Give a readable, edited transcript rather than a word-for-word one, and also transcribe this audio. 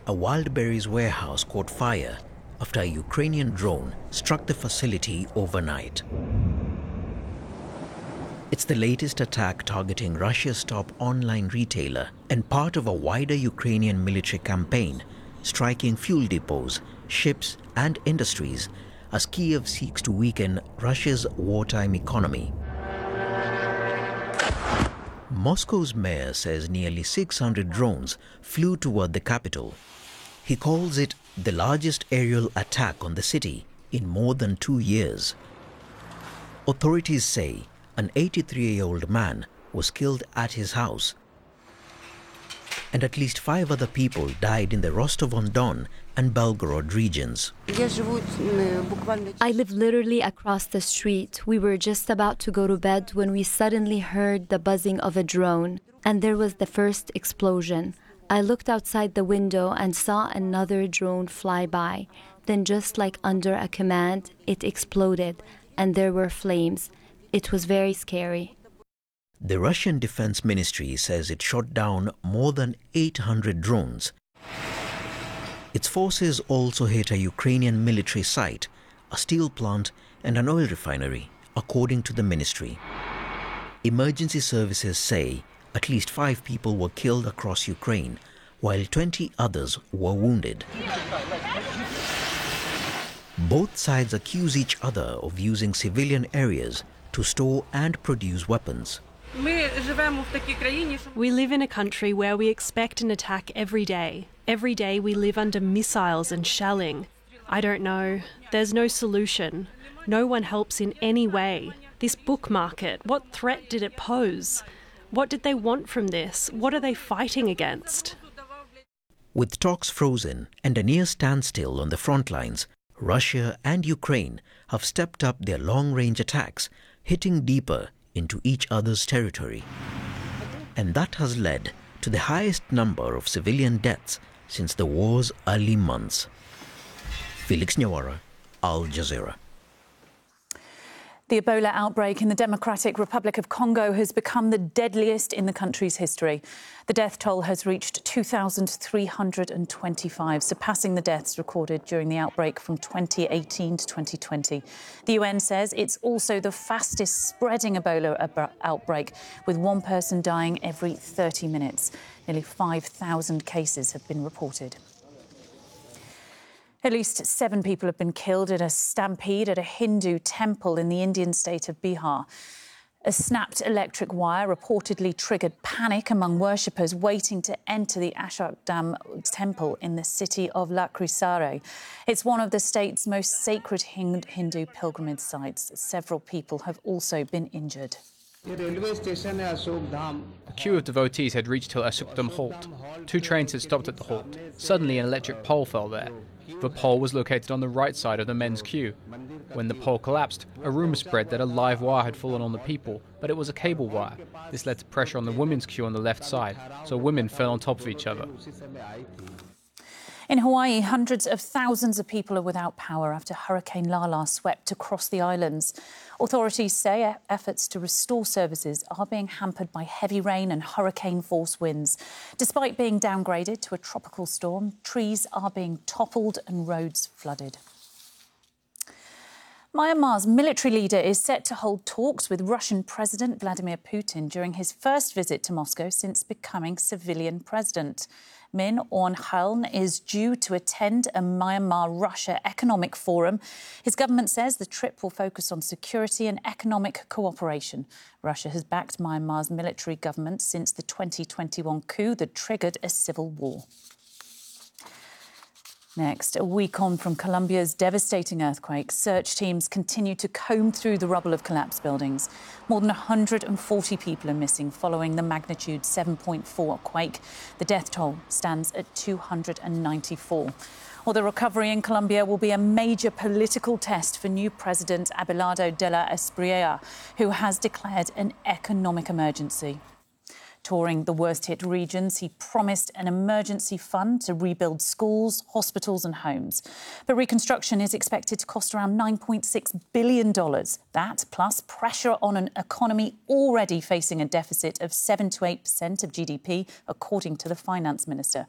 a Wildberries warehouse caught fire after a Ukrainian drone struck the facility overnight. It's the latest attack targeting Russia's top online retailer and part of a wider Ukrainian military campaign striking fuel depots, ships and industries as Kyiv seeks to weaken Russia's wartime economy. Moscow's mayor says nearly 600 drones flew toward the capital. He calls it the largest aerial attack on the city in more than 2 years. Authorities say an 83-year-old man was killed at his house, and at least 5 other people died in the Rostov-on-Don and Belgorod regions. I live literally across the street. We were just about to go to bed when we suddenly heard the buzzing of a drone, and there was the first explosion. I looked outside the window and saw another drone fly by. Then, just like under a command, it exploded, and there were flames. It was very scary. The Russian Defense Ministry says it shot down more than 800 drones. Its forces also hit a Ukrainian military site, a steel plant and an oil refinery, according to the ministry. Emergency services say at least 5 people were killed across Ukraine, while 20 others were wounded. Both sides accuse each other of using civilian areas to store and produce weapons. We live in a country where we expect an attack every day. Every day we live under missiles and shelling. I don't know. There's no solution. No one helps in any way. This book market, what threat did it pose? What did they want from this? What are they fighting against? With talks frozen and a near standstill on the front lines, Russia and Ukraine have stepped up their long-range attacks, hitting deeper into each other's territory. And that has led to the highest number of civilian deaths since the war's early months. Felix Nyawara, Al Jazeera. The Ebola outbreak in the Democratic Republic of Congo has become the deadliest in the country's history. The death toll has reached 2,325, surpassing the deaths recorded during the outbreak from 2018 to 2020. The UN says it's also the fastest spreading Ebola outbreak, with one person dying every 30 minutes. Nearly 5,000 cases have been reported. At least 7 people have been killed in a stampede at a Hindu temple in the Indian state of Bihar. A snapped electric wire reportedly triggered panic among worshippers waiting to enter the Ashokdam temple in the city of Lakhisari. It's one of the state's most sacred Hindu pilgrimage sites. Several people have also been injured. A queue of devotees had reached to Ashokdam halt. 2 trains had stopped at the halt. Suddenly an electric pole fell there. The pole was located on the right side of the men's queue. When the pole collapsed, a rumour spread that a live wire had fallen on the people, but it was a cable wire. This led to pressure on the women's queue on the left side, so women fell on top of each other. In Hawaii, hundreds of thousands of people are without power after Hurricane Lala swept across the islands. Authorities say efforts to restore services are being hampered by heavy rain and hurricane-force winds. Despite being downgraded to a tropical storm, trees are being toppled and roads flooded. Myanmar's military leader is set to hold talks with Russian President Vladimir Putin during his first visit to Moscow since becoming civilian president. Min Aung Hlaing is due to attend a Myanmar-Russia economic forum. His government says the trip will focus on security and economic cooperation. Russia has backed Myanmar's military government since the 2021 coup that triggered a civil war. Next, a week on from Colombia's devastating earthquake, search teams continue to comb through the rubble of collapsed buildings. More than 140 people are missing following the magnitude 7.4 quake. The death toll stands at 294. Well, the recovery in Colombia will be a major political test for new President Abelardo de la Espriella, who has declared an economic emergency. Touring the worst-hit regions, he promised an emergency fund to rebuild schools, hospitals and homes. But reconstruction is expected to cost around $9.6 billion. That, plus pressure on an economy already facing a deficit of 7 to 8% of GDP, according to the finance minister.